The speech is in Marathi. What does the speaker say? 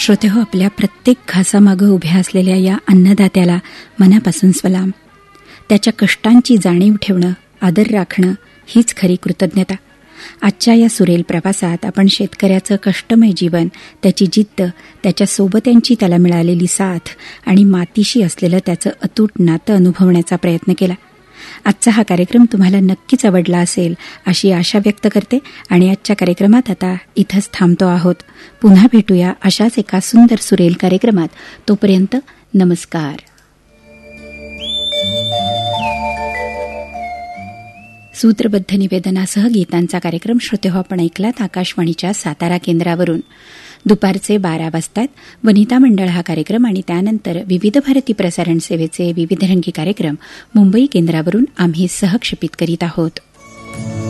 श्रोतेहो, आपल्या प्रत्येक घासामागं उभ्या असलेल्या या अन्नदात्याला मनापासून सलाम. त्याच्या कष्टांची जाणीव ठेवणं, आदर राखणं हीच खरी कृतज्ञता. आजच्या या सुरेल प्रवासात आपण शेतकऱ्याचं कष्टमय जीवन, त्याची जिद्द, त्याच्या सोबत्यांची त्याला मिळालेली साथ आणि मातीशी असलेलं त्याचं अतूट नातं अनुभवण्याचा प्रयत्न केला. आजचा हा कार्यक्रम तुम्हाला नक्कीच आवडला असेल अशी आशा व्यक्त करते आणि आजच्या कार्यक्रमात आता इथंच थांबतो आहोत. पुन्हा भेटूया अशाच एका सुंदर सुरेल कार्यक्रमात. तोपर्यंत नमस्कार. सूत्रबद्ध निवेदनासह गीतांचा कार्यक्रम श्रोतेहो आपण ऐकलात आकाशवाणीच्या सातारा केंद्रावरून. दुपारचे 12 वाजतात. वनिता मंडळ हा कार्यक्रम आणि त्यानंतर विविध भारती प्रसारण सेवेचे विविधरंगी कार्यक्रम मुंबई केंद्रावरून आम्ही सहक्षेपित करीत आहोत.